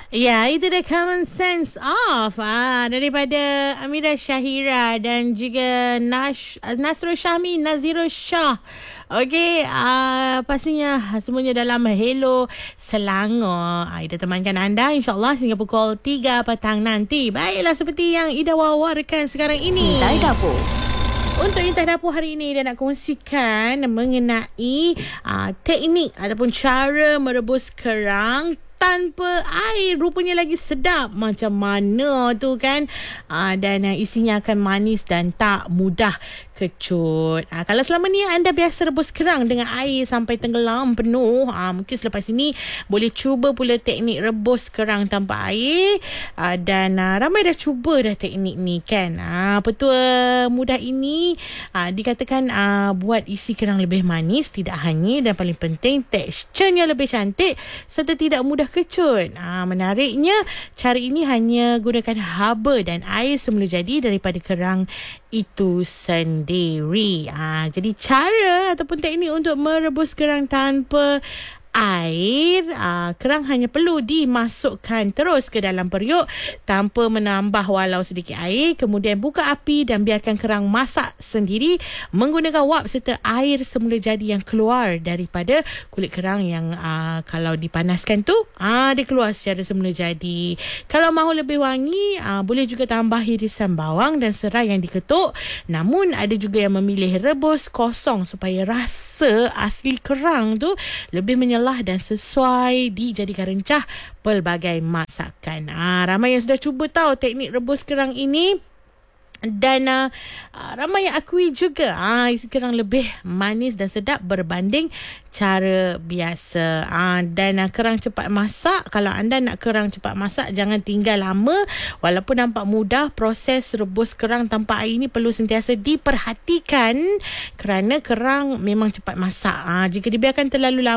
Ya, itu the common sense of daripada Amira Syahira dan juga Nasrul Syahmi, Nazirul Shah. Okey, pastinya semuanya dalam Hello Selangor. Ida temankan anda insyaAllah sehingga pukul 3 petang nanti. Baiklah, seperti yang Ida wawarkan sekarang ini, Intai Dapur. Untuk Intai Dapur hari ini, dia nak kongsikan mengenai teknik ataupun cara merebus kerang tanpa air. Rupanya lagi sedap macam mana tu kan. Dan isinya akan manis dan tak mudah kecut. Kalau selama ni anda biasa rebus kerang dengan air sampai tenggelam penuh, mungkin selepas ini boleh cuba pula teknik rebus kerang tanpa air. Dan ramai dah cuba dah teknik ni kan. Petua mudah ini dikatakan buat isi kerang lebih manis, tidak hanyir, dan paling penting teksturnya lebih cantik serta tidak mudah kecut. Menariknya, cara ini hanya gunakan haba dan air semula jadi daripada kerang itu sendiri. Jadi cara ataupun teknik untuk merebus kerang tanpa air, kerang hanya perlu dimasukkan terus ke dalam periuk tanpa menambah walau sedikit air. Kemudian buka api dan biarkan kerang masak sendiri menggunakan wap serta air semula jadi yang keluar daripada kulit kerang yang kalau dipanaskan tu dia keluar secara semula jadi. Kalau mahu lebih wangi, boleh juga tambah irisan bawang dan serai yang diketuk. Namun ada juga yang memilih rebus kosong supaya rasa asli kerang tu lebih menyelah dan sesuai dijadikan rencah pelbagai masakan. Ramai yang sudah cuba tahu teknik rebus kerang ini. Dan ramai yang akui juga isi kerang lebih manis dan sedap berbanding cara biasa. Dan kerang cepat masak, kalau anda nak kerang cepat masak, jangan tinggal lama. Walaupun nampak mudah, proses rebus kerang tanpa air ini perlu sentiasa diperhatikan kerana kerang memang cepat masak. Jika dibiarkan terlalu lama,